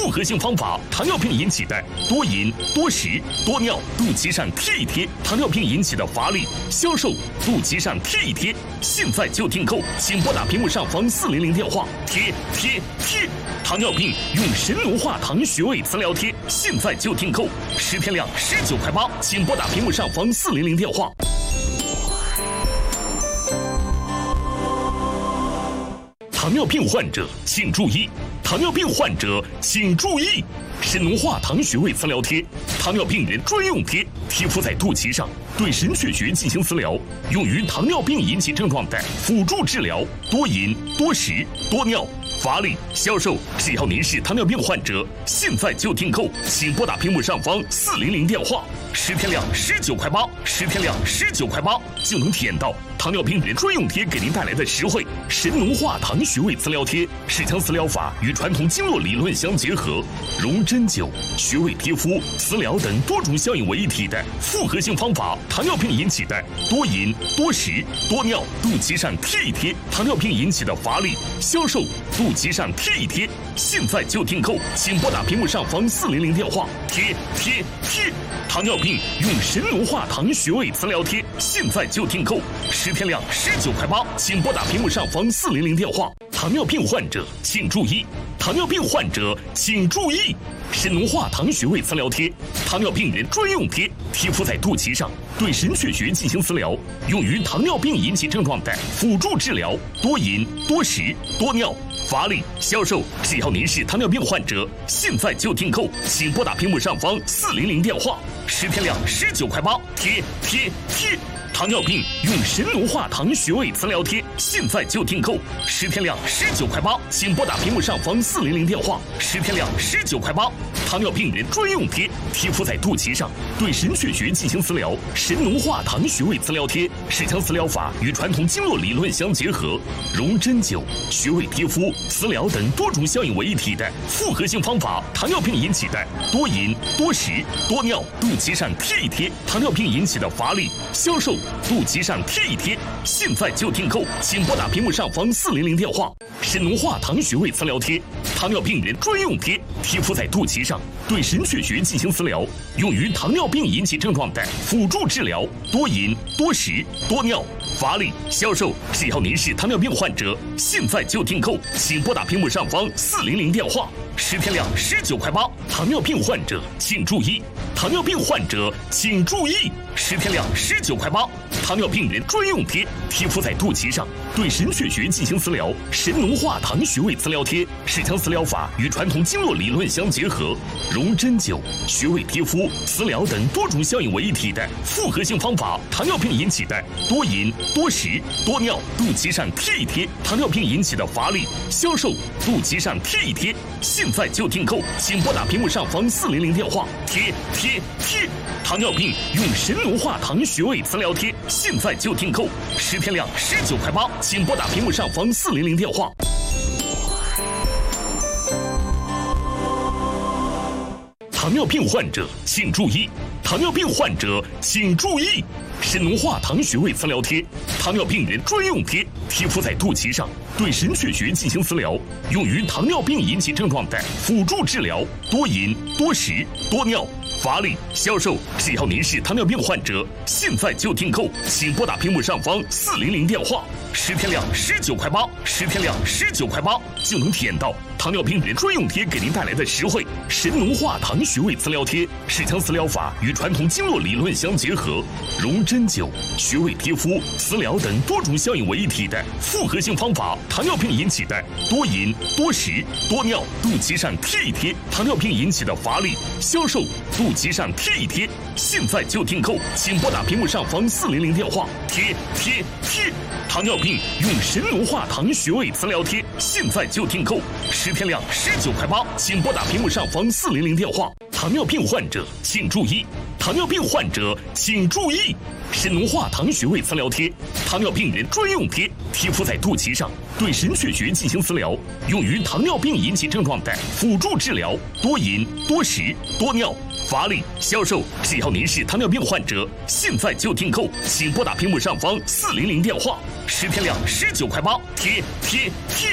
复合性方法，糖尿病引起的多饮、多食、多尿、肚脐上贴一贴，糖尿病引起的乏力、消瘦、肚脐上贴一贴，现在就订购，请拨打屏幕上方400电话，贴。糖尿病用神农化糖穴位磁疗贴，现在就订购，10片量19块8，请拨打屏幕上方400电话。糖尿病患者请注意！糖尿病患者请注意！神农化糖穴位磁疗贴，糖尿病人专用贴，贴敷在肚脐上，对神阙穴进行磁疗，用于糖尿病引起症状的辅助治疗。多饮、多食、多尿、乏力、消瘦，只要您是糖尿病患者，现在就订购，请拨打屏幕上方400电话，10片量19块8，10片量19块8，就能体验到糖尿病人专用贴给您带来的实惠。神农化糖穴位磁疗贴是将磁疗法与传统经络理论相结合，融针灸、穴位贴敷、磁疗等多种效应为一体的复合性方法。糖尿病引起的多饮、多食、多尿、肚脐上贴一贴，糖尿病引起的乏力、消瘦、肚脐上贴一贴，现在就订购，请拨打屏幕上方400电话，贴。糖尿病用神农化糖穴位磁疗贴，现在就订购，10片量19块8，请拨打屏幕上方400电话。糖尿病患者请注意！糖尿病患者请注意！神农化糖穴位磁疗贴，糖尿病人专用贴，贴敷在肚脐上，对神阙穴进行磁疗，用于糖尿病引起症状的辅助治疗。多饮、多食、多尿、乏力、消瘦，只要您是糖尿病患者，现在就订购，请拨打屏幕上方400电话，10片量19块8，贴。糖尿病用神农化糖穴位磁疗贴，现在就订购，10片量19块8，请拨打屏幕上方400电话，10片量19块8，糖尿病人专用贴，贴敷在肚脐上，对神阙穴进行磁疗。神农化糖穴位磁疗贴是将磁疗法与传统经络理论相结合，融针灸、穴位贴敷、磁疗等多种效应为一体的复合性方法。糖尿病引起的多饮、多食、多尿、肚脐上贴一贴，糖尿病引起的乏力、消瘦、肚脐上贴一贴，现在就订购，请拨打屏幕上方400电话。神农化糖穴位磁疗贴，糖尿病人专用贴，贴敷在肚脐上，对神阙穴进行磁疗，用于糖尿病引起症状的辅助治疗。多饮、多食、多尿、乏力、消瘦，只要您是糖尿病患者，现在就订购，请拨打屏幕上方400电话，10片量19块8。糖尿病患者请注意！糖尿病患者请注意！10片量19块8，糖尿病人专用贴，贴敷在肚脐上，对神阙穴进行磁疗。神农化糖穴位磁疗贴是将磁疗法与传统经络理论相结合，融针灸、穴位贴敷、磁疗等多种效应为一体的复合性方法。糖尿病引起的多饮、多食、多尿、肚脐上贴一贴，糖尿病引起的乏力、消瘦、肚脐上贴一贴，现在就订购，请拨打屏幕上方400电话，贴。糖尿病用神农化糖穴位磁疗贴，现在就订购，10片量19块8，请拨打屏幕上方400电话。糖尿病患者请注意！糖尿病患者请注意！神农化糖穴位磁疗贴，糖尿病人专用贴，贴敷在肚脐上，对神阙穴进行磁疗，用于糖尿病引起症状的辅助治疗。多饮、多食、多尿、乏力、消瘦，只要您是糖尿病患者，现在就订购，请拨打屏幕上方400电话，10片量19块8，10片量19块8，就能体验到糖尿病人专用贴给您带来的实惠。神农化糖穴位磁疗贴是将磁疗法与传统经络理论相结合，融针灸、穴位贴敷、磁疗等多种效应为一体的复合性方法。糖尿病引起的多饮、多食、多尿、肚脐上贴一贴，糖尿病引起的乏力、消瘦、肚脐上贴一贴，现在就订购，请拨打屏幕上方400电话，贴。糖尿病用神农化糖穴位磁疗贴，现在就订购，10片量19块8，请拨打屏幕上方400电话。糖尿病患者请注意！糖尿病患者请注意！神农化糖穴位磁疗贴，糖尿病人专用贴，贴敷在肚脐上，对神阙穴进行磁疗，用于糖尿病引起症状的辅助治疗。多饮、多食、多尿、乏力、消瘦，只要您是糖尿病患者，现在就订购，请拨打屏幕上方400电话，10片量19块8，贴。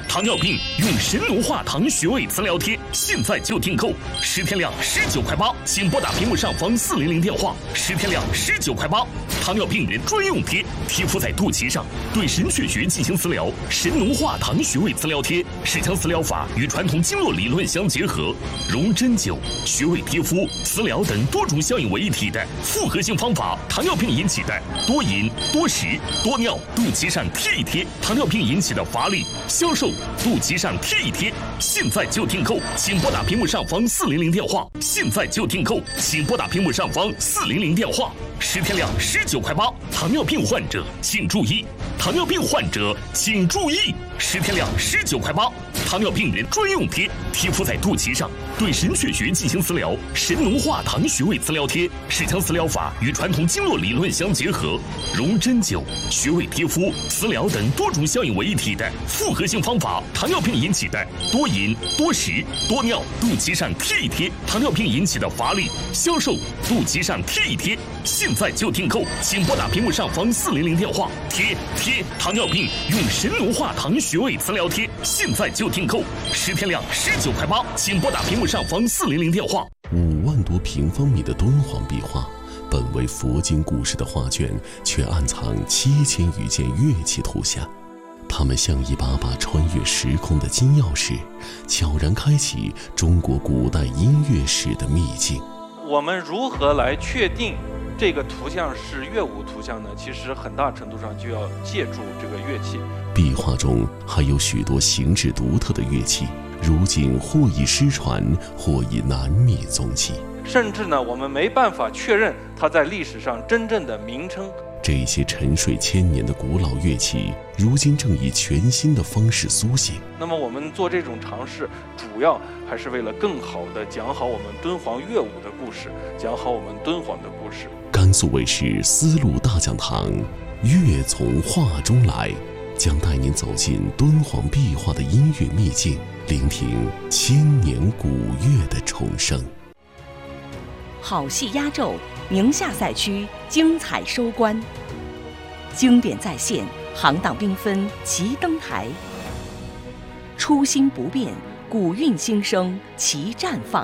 糖尿病用神农化糖穴位磁疗贴，现在就订购，10天量19块8，请拨打屏幕上方400电话，10天量19块8。糖尿病人专用贴，贴敷在肚脐上，对神阙穴进行磁疗。神农化糖穴位磁疗贴是将磁疗法与传统经络理论相结合，融针灸、穴位贴敷、磁疗等多种效应为一体的复合性方法。糖尿病引起的多饮、多食、多尿，肚脐上贴一贴；糖尿病引起的乏力、消瘦，肚脐上贴一贴。现在就订购，请拨打屏幕上方400电话。现在就订购，请拨打屏幕上方400电话。10天量19块8，糖尿病患者请注意！糖尿病患者请注意！10天量19块8，糖尿病人专用贴，贴敷在肚脐上，对神阙穴进行磁疗。神农化糖穴位磁疗贴是将磁疗法与传统经络理论相结合，融针灸、穴位贴敷、磁疗等多种效应为一体的复合性方法。糖尿病引起的多饮、多食、多尿，肚脐上贴一贴；糖尿病引起的乏力、消瘦，肚脐上贴一贴。现在就订购，请拨打屏幕上方400电话。贴糖尿病用神农化糖穴位磁疗贴，现在就订购，10天量19块8，请拨打屏幕上方400电话。 5万多平方米的敦煌壁画，本为佛经故事的画卷，却暗藏7000余件乐器图像。它们像一把把穿越时空的金钥匙，悄然开启中国古代音乐史的秘境。 我们如何来确定这个图像是乐舞图像呢？其实很大程度上就要借助这个乐器。 壁画中还有许多形制独特的乐器，如今或已失传，或已难觅踪迹。 甚至呢，我们没办法确认它在历史上真正的名称。 这些沉睡1000年的古老乐器，如今正以全新的方式苏醒。 那么我们做这种尝试，主要还是为了更好地讲好我们敦煌乐舞的故事，讲好我们敦煌的故事。 甘肃卫视丝路大讲堂，乐从画中来，将带您走进敦煌壁画的音乐秘境，聆听千年古乐的重生。 好戏压轴，宁夏赛区精彩收官，经典再现，行当缤纷齐登台，初心不变，古韵新生齐绽放。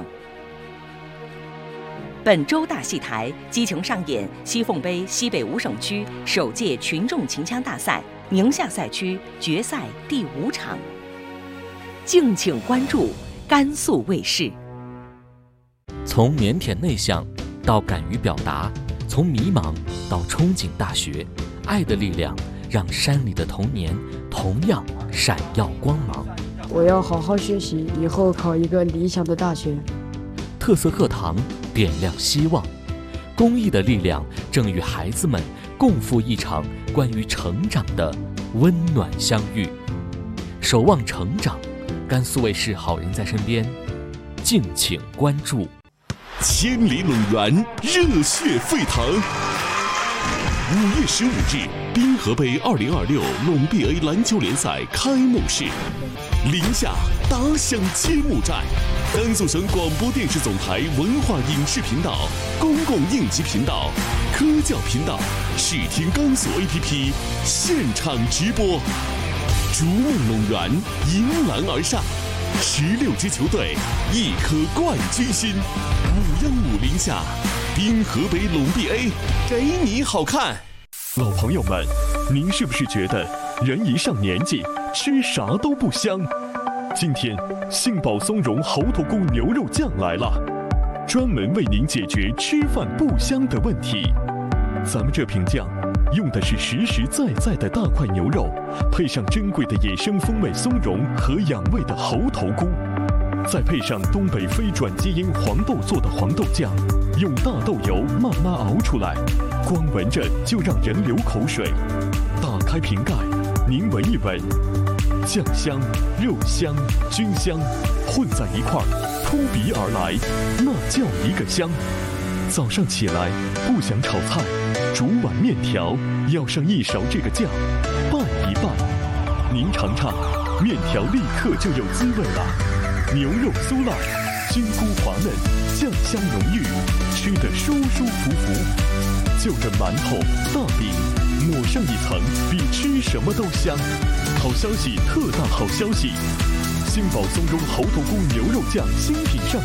本周大戏台激情上演西凤杯西北5省区首届群众秦腔大赛宁夏赛区决赛第5场，敬请关注甘肃卫视。 从腼腆内向到敢于表达，从迷茫到憧憬大学，爱的力量让山里的童年同样闪耀光芒。 我要好好学习，以后考一个理想的大学。 特色课堂点亮希望，公益的力量正与孩子们共赴一场关于成长的温暖相遇。守望成长，甘肃卫视好人在身边，敬请关注。 千里陇源，热血沸腾。5月15日，滨河杯2026陇 BA 篮球联赛开幕式，宁夏打响揭幕战。甘肃省广播电视总台文化影视频道、公共应急频道、科教频道、视听甘肃 APP 现场直播，逐梦陇源，迎篮而上。16支球队，1颗冠军心。515宁夏，滨河杯陇 BA， 给你好看。 老朋友们，您是不是觉得人一上年纪，吃啥都不香？今天杏宝松茸猴头菇牛肉酱来了，专门为您解决吃饭不香的问题。咱们这瓶酱用的是实实在在的大块牛肉，配上珍贵的野生风味松茸和养胃的猴头菇，再配上东北非转基因黄豆做的黄豆酱，用大豆油慢慢熬出来，光闻着就让人流口水。打开瓶盖，您闻一闻，酱香、肉香、菌香混在一块儿，扑鼻而来，那叫一个香。早上起来不想炒菜，煮碗面条，要上一勺这个酱，拌一拌，您尝尝，面条立刻就有滋味了。牛肉酥烂，菌菇滑嫩，酱香浓郁，吃得舒舒服服。 就着馒头、大饼，抹上一层，比吃什么都香。好消息，特大好消息！新宝松茸猴头菇牛肉酱新品上